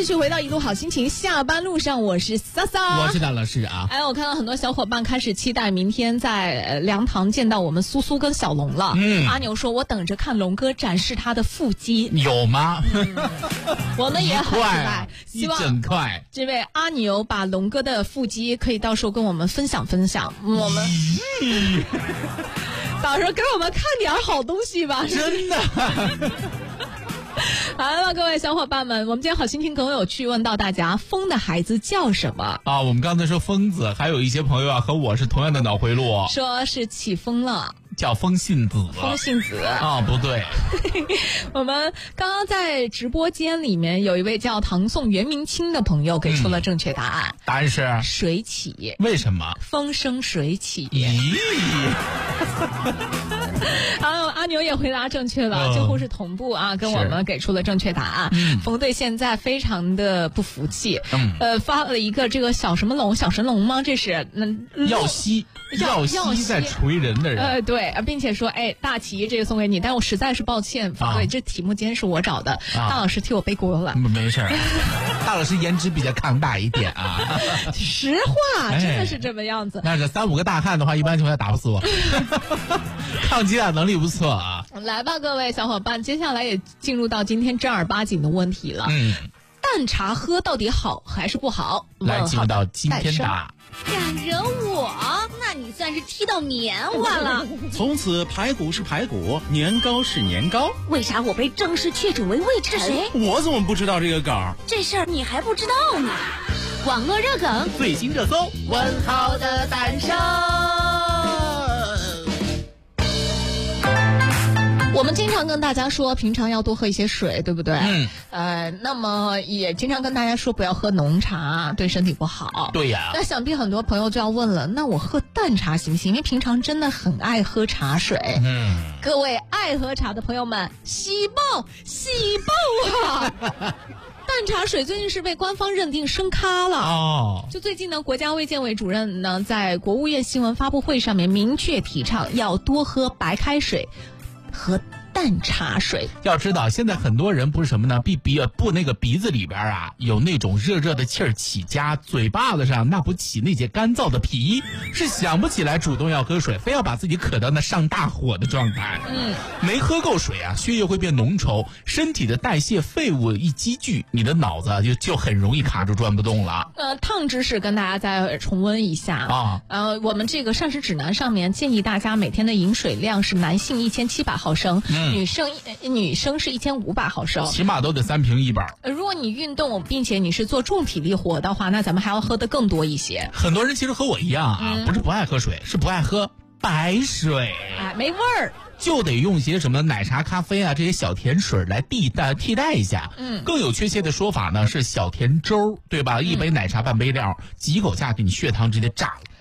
继续回到一路好心情，下班路上我是莎莎， 我是大老师啊。 我看到很多小伙伴开始期待明天在粮堂见到我们苏苏跟小龙了。阿牛说我等着看龙哥展示他的腹肌， 有吗？ 我们也很期待， 一整块。 这位阿牛把龙哥的腹肌可以到时候跟我们分享分享，我们到时候给我们看点好东西吧， 真的。 好了，各位小伙伴们，我们今天好心情更有趣，问到大家疯的孩子叫什么啊？我们刚才说疯子，还有一些朋友啊和我是同样的脑回路， 说是起疯了， 叫风信子。 风信子啊，不对。 我们刚刚在直播间里面有一位叫唐宋元明清的朋友给出了正确答案， 答案是水起。 为什么？ 风生水起。 咦。 阿牛也回答正确了，几乎是同步啊，跟我们给出了正确答案。冯队现在非常的不服气，发了一个这个小什么龙，小神龙吗？这是耀西在锤人的人。 对，并且说大旗这个送给你，但我实在是抱歉，冯队，这题目今天是我找的，大老师替我背锅了。 没事，大老师颜值比较抗大一点啊。 实话，真的是这么样子。 那是3-5个大汉的话，一般情况下打不死我。抗击打能力不错啊！ 来吧，各位小伙伴，接下来也进入到今天正儿八经的问题了。淡茶喝到底好还是不好？ 来，进入到今天的。 敢惹我，那你算是踢到棉花了。 从此排骨是排骨，年糕是年糕。 为啥我被正式确诊为胃臣？谁？ 我怎么不知道这个梗？ 这事儿你还不知道呢。网络热梗， 最新热搜， 文豪的诞生。 我们经常跟大家说，平常要多喝一些水，对不对？那么也经常跟大家说，不要喝浓茶，对身体不好。 对呀。 那想必很多朋友就要问了，那我喝淡茶行不行？因为平常真的很爱喝茶水。各位爱喝茶的朋友们，喜报啊！淡茶水最近是被官方认定升咖了。就最近呢，国家卫健委主任呢在国务院新闻发布会上面明确提倡要多喝白开水和淡茶水。 要知道现在很多人不是什么呢，那个鼻子里边啊有那种热热的气儿起家，嘴巴子上那不起那些干燥的皮，是想不起来主动要喝水，非要把自己渴到那上大火的状态。没喝够水啊，血液会变浓稠，身体的代谢废物一积聚，你的脑子就很容易卡住转不动了。 烫知识跟大家再重温一下我们这个膳食指南上面建议大家每天的饮水量是男性1700毫升，女生是1500毫升， 起码都得3瓶1板。 如果你运动并且你是做重体力活的话，那咱们还要喝得更多一些。 很多人其实和我一样啊，不是不爱喝水，是不爱喝白水， 没味儿， 就得用些什么奶茶、咖啡啊这些小甜水来替代一下。更有确切的说法呢是小甜粥，对吧？一杯奶茶半杯料，几口下去你血糖直接炸了。